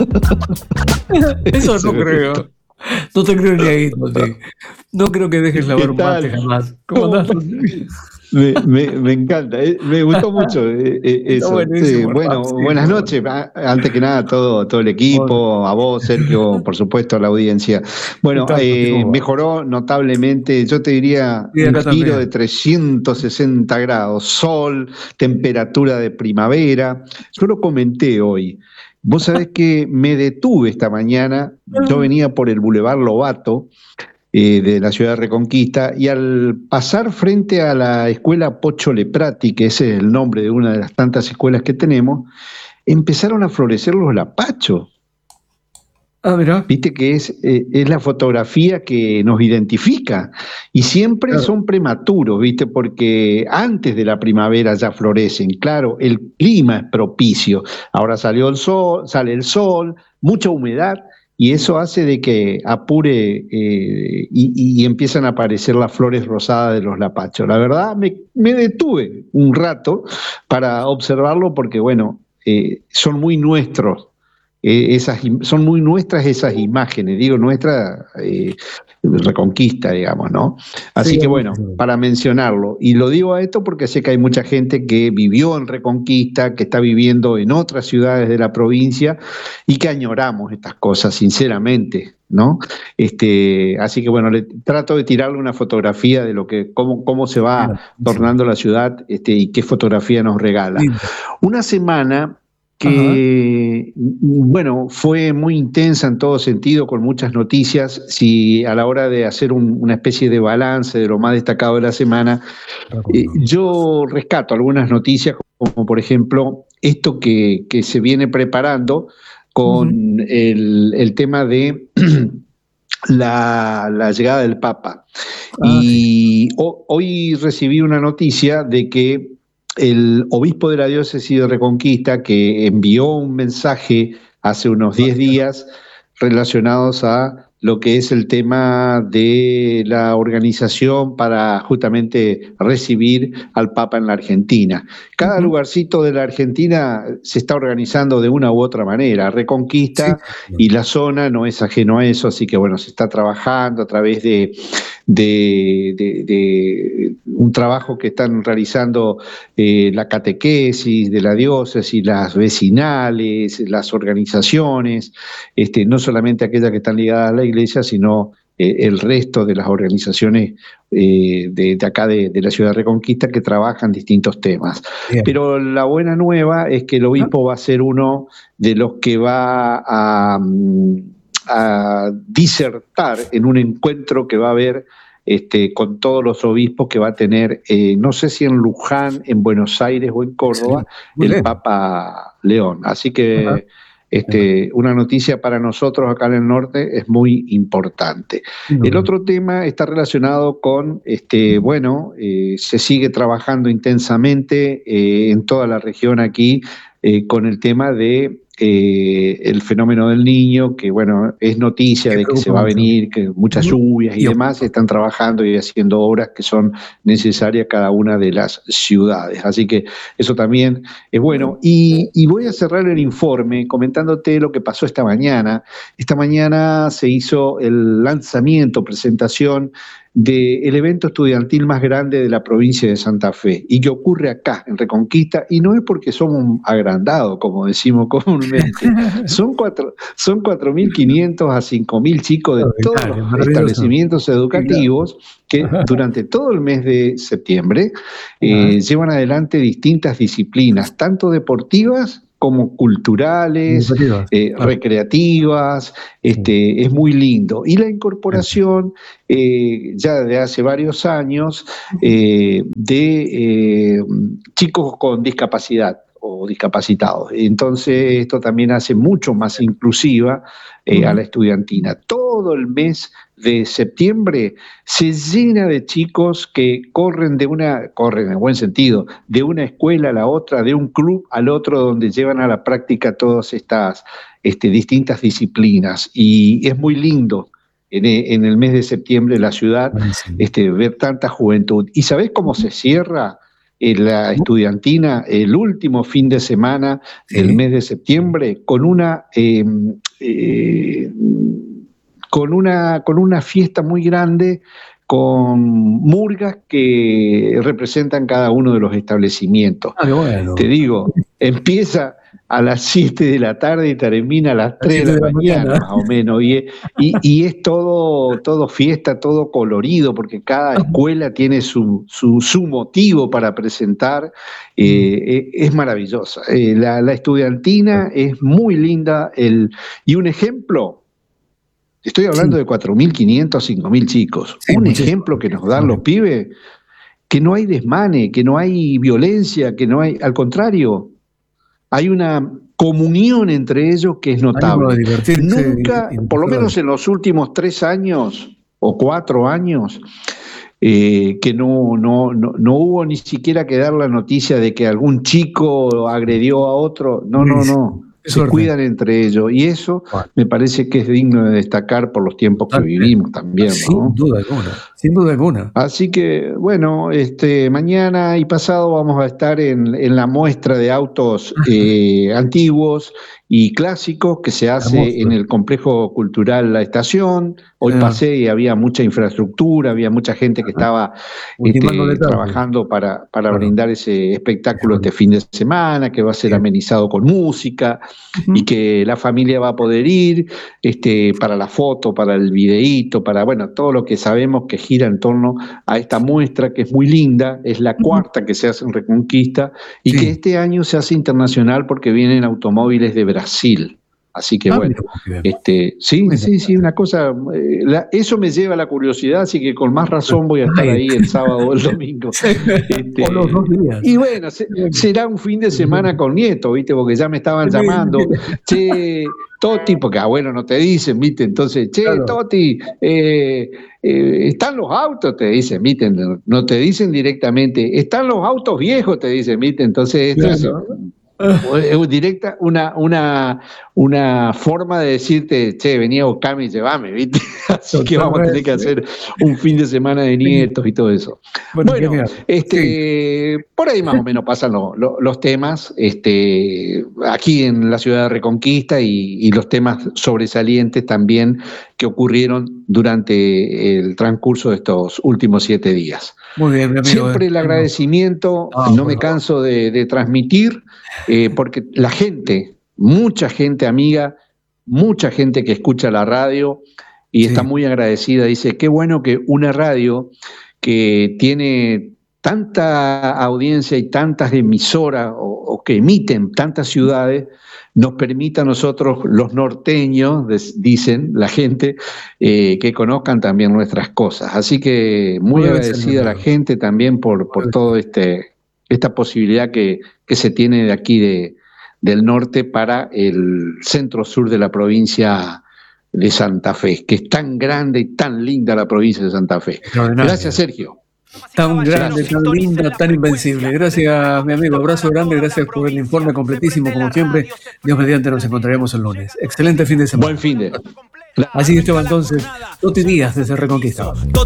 Eso no creo. No te creo ni ahí, no creo que dejes lavar un mate jamás. ¿Cómo andás? Me encanta, me gustó mucho eso. Bueno, buenas noches. Antes que nada, todo el equipo, a vos, Sergio, por supuesto, a la audiencia. Bueno, mejoró notablemente, yo te diría, un giro de 360 grados, sol, temperatura de primavera. Yo lo comenté hoy. Vos sabés que me detuve esta mañana, yo venía por el Boulevard Lobato, de la ciudad de Reconquista, y al pasar frente a la escuela Pocho Leprati, que ese es el nombre de una de las tantas escuelas que tenemos, empezaron a florecer los lapachos. Mirá. Viste que es la fotografía que nos identifica, y siempre son prematuros, viste, porque antes de la primavera ya florecen. Claro, el clima es propicio. Ahora sale el sol, mucha humedad, y eso hace de que apure y empiezan a aparecer las flores rosadas de los lapachos. La verdad, me detuve un rato para observarlo porque, bueno, son muy nuestros. Son muy nuestras esas imágenes, digo, nuestra Reconquista, digamos, ¿no? Así que bueno, para mencionarlo, y lo digo a esto porque sé que hay mucha gente que vivió en Reconquista, que está viviendo en otras ciudades de la provincia y que añoramos estas cosas, sinceramente, ¿no? Así que bueno, trato de tirarle una fotografía de cómo se va tornando la ciudad y qué fotografía nos regala. Una semana que, bueno, fue muy intensa en todo sentido, con muchas noticias. Si a la hora de hacer una especie de balance de lo más destacado de la semana, yo rescato algunas noticias, como por ejemplo esto que se viene preparando con el tema de la llegada del Papa. Y hoy recibí una noticia de que el obispo de la diócesis de Reconquista, que envió un mensaje hace unos 10 días relacionados a lo que es el tema de la organización para justamente recibir al Papa en la Argentina. Cada lugarcito de la Argentina se está organizando de una u otra manera. Reconquista y la zona no es ajeno a eso, así que bueno, se está trabajando a través de un trabajo que están realizando la catequesis de la diócesis, las vecinales, las organizaciones, no solamente aquellas que están ligadas a la iglesia, sino el resto de las organizaciones de acá de la ciudad de Reconquista que trabajan distintos temas. Bien. Pero la buena nueva es que el obispo va a ser uno de los que va a disertar en un encuentro que va a haber con todos los obispos que va a tener, no sé si en Luján, en Buenos Aires o en Córdoba, el Papa León. Así que una noticia para nosotros acá en el norte es muy importante. El otro tema está relacionado con, se sigue trabajando intensamente en toda la región aquí con el tema de el fenómeno del Niño, que bueno, es noticia de que se va a venir, que muchas lluvias y demás, están trabajando y haciendo obras que son necesarias cada una de las ciudades. Así que eso también es bueno. Y voy a cerrar el informe comentándote lo que pasó esta mañana. Esta mañana se hizo el lanzamiento, presentación del evento estudiantil más grande de la provincia de Santa Fe, y que ocurre acá, en Reconquista, y no es porque somos agrandados, como decimos comúnmente, son 4.500 a 5.000 chicos de todos los establecimientos educativos que durante todo el mes de septiembre llevan adelante distintas disciplinas, tanto deportivas como culturales, recreativas, es muy lindo. Y la incorporación, ya desde hace varios años, de chicos con discapacidad o discapacitados. Entonces, esto también hace mucho más inclusiva a la estudiantina. Todo el mes de septiembre se llena de chicos que corren en el buen sentido, de una escuela a la otra, de un club al otro, donde llevan a la práctica todas estas distintas disciplinas. Y es muy lindo en el mes de septiembre la ciudad ver tanta juventud. ¿Y sabés cómo se cierra la estudiantina el último fin de semana del mes de septiembre con una fiesta muy grande, con murgas que representan cada uno de los establecimientos. Qué bueno. Te digo, empieza a las 7 de la tarde y termina a las 3 de la mañana, más o menos. Y es todo fiesta, todo colorido, porque cada escuela tiene su motivo para presentar. Es maravillosa. La estudiantina es muy linda. Y un ejemplo, estoy hablando de 4.500, 5.000 chicos. Un ejemplo que nos dan los pibes, que no hay desmane, que no hay violencia, que no hay, al contrario, hay una comunión entre ellos que es notable. Nunca, por lo menos en los últimos 3 años o 4 años, que no hubo ni siquiera que dar la noticia de que algún chico agredió a otro. No. Se cuidan entre ellos, y eso me parece que es digno de destacar por los tiempos que vivimos también, ¿no? Sin duda alguna. Así que, bueno, mañana y pasado vamos a estar en la muestra de autos antiguos y clásicos que se hace en el complejo cultural La Estación. Hoy pasé y había mucha infraestructura, había mucha gente que estaba trabajando para brindar ese espectáculo este fin de semana, que va a ser amenizado con música y que la familia va a poder ir para la foto, para el videíto, para todo lo que sabemos que gira en torno a esta muestra, que es muy linda. Es la cuarta que se hace en Reconquista y que este año se hace internacional porque vienen automóviles de Brasil. Así que sí, una cosa, eso me lleva a la curiosidad, así que con más razón voy a estar ahí el sábado o el domingo. Por los 2 días. Y bueno, será un fin de semana con nieto, ¿viste? Porque ya me estaban llamando, che, Toti, porque abuelo no te dicen, ¿viste? Entonces, che, Toti, están los autos, te dicen, ¿viste? No te dicen directamente, están los autos viejos, te dicen, ¿viste? Entonces, esto es directa una forma de decirte, che, vení a buscarme y llevame, ¿viste? Así que vamos a tener que hacer un fin de semana de nietos y todo eso. Bueno, por ahí más o menos pasan los temas aquí en la ciudad de Reconquista y los temas sobresalientes también que ocurrieron durante el transcurso de estos últimos 7 días. Muy bien, mi amigo. Siempre el agradecimiento, no me canso de transmitir, porque la gente, mucha gente amiga, mucha gente que escucha la radio y está muy agradecida, dice, qué bueno que una radio que tiene tanta audiencia y tantas emisoras o que emiten tantas ciudades, nos permita a nosotros, los norteños, dicen la gente, que conozcan también nuestras cosas. Así que muy agradecida a la gente también por todo esta posibilidad que se tiene de aquí del norte para el centro-sur de la provincia de Santa Fe, que es tan grande y tan linda la provincia de Santa Fe. Gracias, Sergio. Tan grande, tan linda, tan invencible. Gracias, mi amigo. Abrazo grande, gracias por el informe completísimo, como siempre. Dios mediante, nos encontraremos el lunes. Excelente fin de semana. Buen fin de. Así estaba entonces Toti Díaz desde Reconquista.